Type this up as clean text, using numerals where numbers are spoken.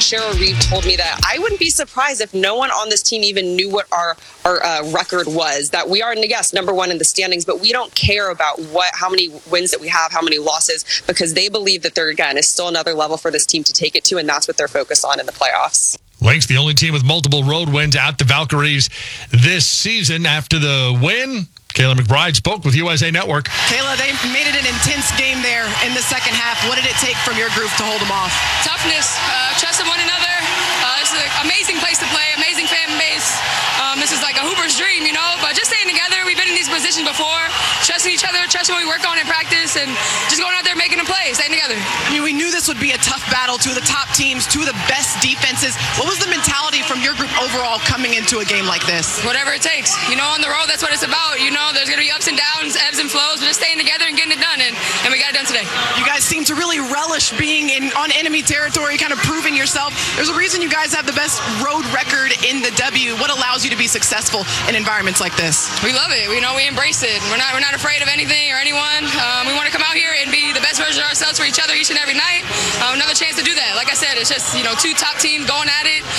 Cheryl Reeve told me that I wouldn't be surprised if no one on this team even knew what our record was, that we are, yes, number one in the standings, but we don't care about how many wins that we have, how many losses, because they believe that there, again, is still another level for this team to take it to, and that's what they're focused on in the playoffs. Lynx, the only team with multiple road wins at the Valkyries this season. After the win, Kayla McBride spoke with USA Network. Kayla, they made it an intense game there in the second half. What did it take from your group to hold them off? Toughness, trust in one another. It's an amazing place to play, amazing fan base. This is like a Hooper's dream, you know, but just staying together. We've been in these positions before, trusting each other, trusting what we work on in practice, and just going out there making a play, staying together. I mean, we knew this would be a tough battle. Two of the top teams, two of the best defenses. What was the mentality from your group overall coming into a game like this? Whatever it takes. You know, on the road, that's what it's about. You know, there's going to be ups and downs, ebbs and flows, but just staying together and getting it done, and we got it done today. You guys seem to really relish being on enemy territory, kind of proving yourself. There's a reason you guys have the best road record in the W. What allows you to be successful in environments like this? We love it. We embrace it. We're not afraid of anything or anyone. We want to come out here and be the best version of ourselves for each other each and every night. Another chance to do that. Like I said, it's just, two top teams going at it.